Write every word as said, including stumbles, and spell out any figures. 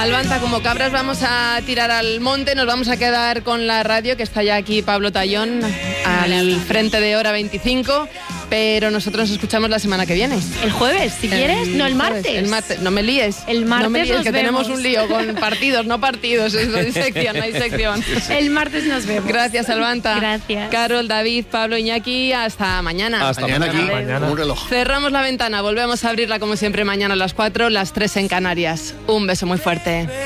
Albanta, como cabras vamos a tirar al monte, nos vamos a quedar con la radio, que está ya aquí Pablo Tallón, al frente de Hora veinticinco, pero nosotros nos escuchamos la semana que viene. ¿El jueves, si quieres? El no, el martes. jueves, el martes. No me líes. El martes no me líes, nos que vemos. tenemos un lío con partidos, no partidos. No hay sección, no hay sección. El martes nos vemos. Gracias, Albanta. Gracias. Carol, David, Pablo, Iñaki, hasta mañana. Hasta Mañana aquí, mañana. como un reloj. Cerramos la ventana, volvemos a abrirla como siempre mañana a las cuatro, las tres en Canarias. Un beso muy fuerte.